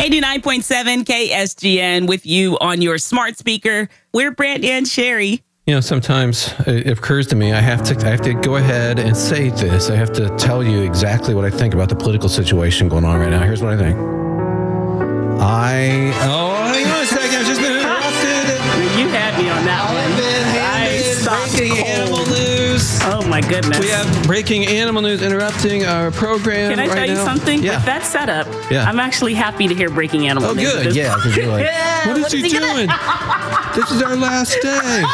89.7 KSGN with you on your smart speaker. We're Brant and Sherry. You know, sometimes it occurs to me I have to go ahead and say this. I have to tell you exactly what I think about the political situation going on right now. Here's what I think. Hang on a second. I've just been interrupted. You had me on that one. I stopped Animal news. Oh my goodness. We have breaking animal news interrupting our program. Can I tell you something? Yeah. With that setup, Yeah. I'm actually happy to hear breaking animal news. Oh, good. Yeah, because you're like, what is he doing? This is our last day.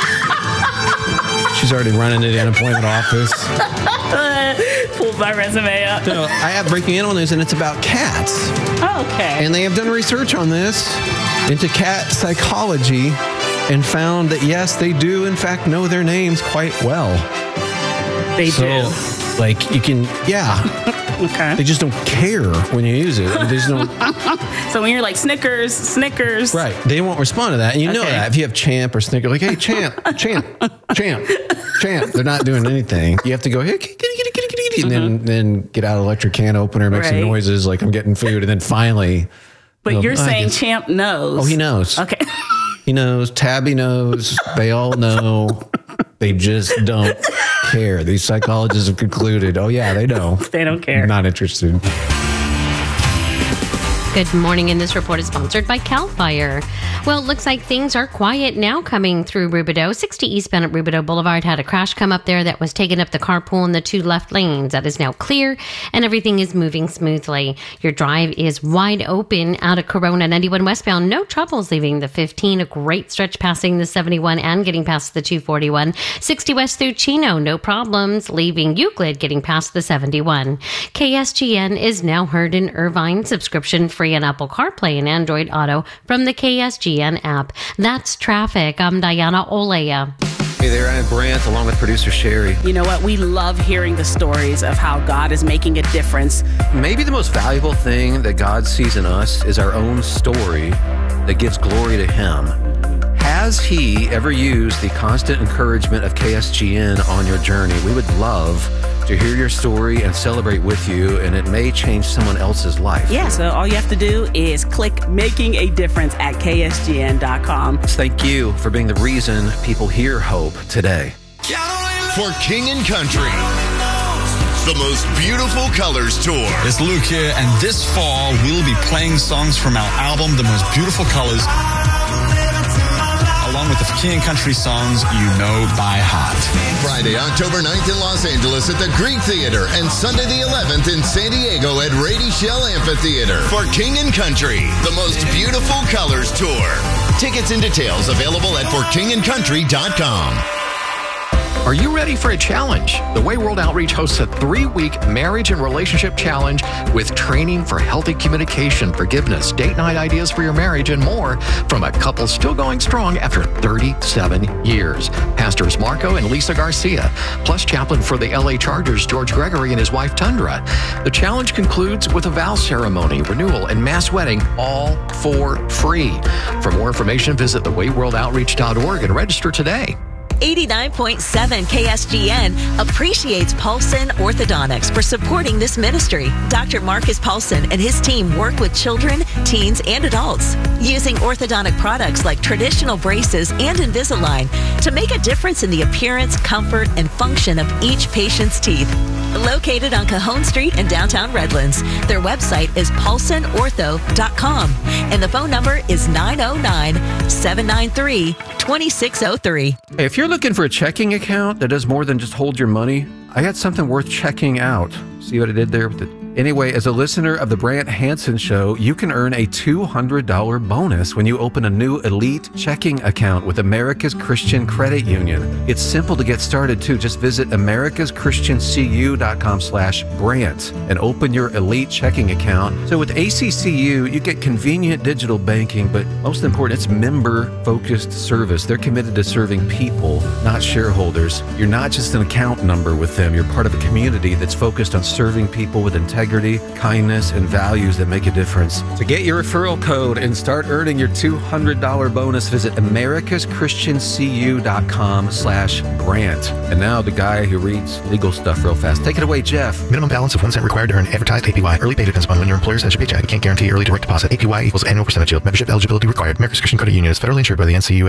She's already running to the unemployment office. Pulled my resume up. So I have breaking animal news, and it's about cats. Oh, okay. And they have done research on this into cat psychology and found that, yes, they do, in fact, know their names quite well. They do. Like, you can, Okay. They just don't care when you use it. They just don't. So when you're like Snickers. Right. They won't respond to that. And you know that. If you have Champ or Snicker, like, hey, Champ. They're not doing anything. You have to go, hey, kitty, and then get out an electric can opener, make some noises like I'm getting food, and then finally. But you're saying Champ knows. Oh, he knows. Okay. He knows. Tabby knows. They all know. They just don't care. These psychologists have concluded, oh, yeah, they know. They don't care. Not interested. Good morning, and this report is sponsored by CAL FIRE. Well, it looks like things are quiet now coming through Rubidoux. 60 eastbound at Rubidoux Boulevard had a crash come up there that was taking up the carpool in the two left lanes. That is now clear, and everything is moving smoothly. Your drive is wide open out of Corona. 91 westbound, no troubles leaving the 15. A great stretch passing the 71 and getting past the 241. 60 west through Chino, no problems leaving Euclid, getting past the 71. KSGN is now heard in Irvine, subscription free on Apple CarPlay and Android Auto from the KSGN app. That's traffic. I'm Diana Olea. Hey there, I'm Brant, along with producer Sherry. You know what? We love hearing the stories of how God is making a difference. Maybe the most valuable thing that God sees in us is our own story that gives glory to Him. Has He ever used the constant encouragement of KSGN on your journey? We would love to hear your story and celebrate with you, and it may change someone else's life. Yeah, so all you have to do is click Making a Difference at KSGN.com. Thank you for being the reason people hear hope today. For King and Country, the most beautiful colors tour. It's Luke here, and this fall we'll be playing songs from our album, The Most Beautiful Colors, along with the King and Country songs you know by heart. Friday, October 9th in Los Angeles at the Greek Theater, and Sunday the 11th in San Diego at Rady Shell Amphitheater. For King and Country, the Most Beautiful Colors tour. Tickets and details available at forkingandcountry.com. Are you ready for a challenge? The Way World Outreach hosts a 3-week marriage and relationship challenge with training for healthy communication, forgiveness, date night ideas for your marriage, and more from a couple still going strong after 37 years. Pastors Marco and Lisa Garcia, plus chaplain for the LA Chargers, George Gregory, and his wife, Tundra. The challenge concludes with a vow ceremony, renewal, and mass wedding, all for free. For more information, visit thewayworldoutreach.org and register today. 89.7 KSGN appreciates Paulson Orthodontics for supporting this ministry. Dr. Marcus Paulson and his team work with children, teens, and adults using orthodontic products like traditional braces and Invisalign to make a difference in the appearance, comfort, and function of each patient's teeth. Located on Cajon Street in downtown Redlands, their website is paulsonortho.com, and the phone number is 909-793-2603. Hey, if you're looking for a checking account that does more than just hold your money, I got something worth checking out. See what I did there with it? Anyway, as a listener of the Brant Hansen Show, you can earn a $200 bonus when you open a new elite checking account with America's Christian Credit Union. It's simple to get started too. Just visit americaschristiancu.com/Brant and open your elite checking account. So with ACCU, you get convenient digital banking, but most important, it's member-focused service. They're committed to serving people, not shareholders. You're not just an account number with them. You're part of a community that's focused on serving people with integrity, kindness, and values that make a difference. To get your referral code and start earning your $200 bonus, visit americaschristiancu.com/grant. And now the guy who reads legal stuff real fast. Take it away, Jeff. Minimum balance of 1 cent required to earn advertised APY. Early pay depends upon when your employer sends your paycheck. You can't guarantee early direct deposit. APY equals annual percentage yield. Membership eligibility required. America's Christian Credit Union is federally insured by the NCUA.